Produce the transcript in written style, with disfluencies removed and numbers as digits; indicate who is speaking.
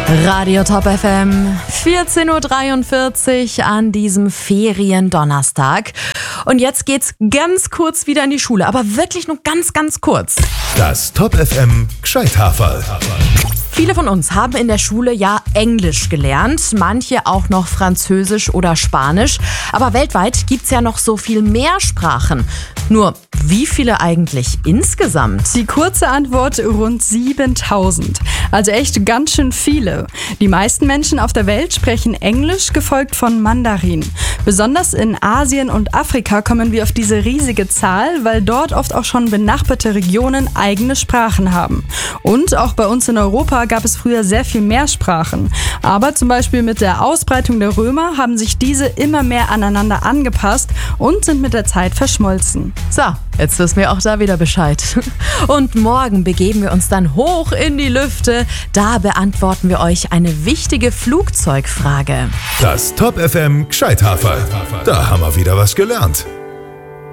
Speaker 1: Radio Top FM, 14.43 Uhr an diesem Feriendonnerstag. Und jetzt geht's ganz kurz wieder in die Schule, aber wirklich nur ganz, ganz kurz.
Speaker 2: Das Top FM Gescheithaferl.
Speaker 1: Viele von uns haben in der Schule ja Englisch gelernt, manche auch noch Französisch oder Spanisch. Aber weltweit gibt's ja noch so viel mehr Sprachen. Nur, wie viele eigentlich insgesamt?
Speaker 3: Die kurze Antwort: rund 7000. Also echt ganz schön viele. Die meisten Menschen auf der Welt sprechen Englisch, gefolgt von Mandarin. Besonders in Asien und Afrika kommen wir auf diese riesige Zahl, weil dort oft auch schon benachbarte Regionen eigene Sprachen haben. Und auch bei uns in Europa gab es früher sehr viel mehr Sprachen. Aber zum Beispiel mit der Ausbreitung der Römer haben sich diese immer mehr aneinander angepasst und sind mit der Zeit verschmolzen.
Speaker 1: So, jetzt wissen wir auch da wieder Bescheid. Und morgen begeben wir uns dann hoch in die Lüfte. Da beantworten wir euch eine wichtige Flugzeugfrage.
Speaker 2: Das Top FM Gescheithaferl. Da haben wir wieder was gelernt.